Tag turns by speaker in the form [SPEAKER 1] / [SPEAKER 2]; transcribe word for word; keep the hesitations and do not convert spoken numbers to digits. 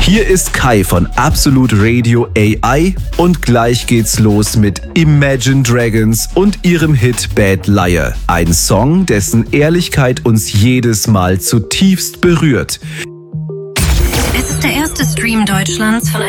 [SPEAKER 1] Hier ist Kai von Absolute Radio A I und gleich geht's los mit Imagine Dragons und ihrem Hit Bad Liar. Ein Song, dessen Ehrlichkeit uns jedes Mal zutiefst berührt.
[SPEAKER 2] Es ist der erste Stream Deutschlands von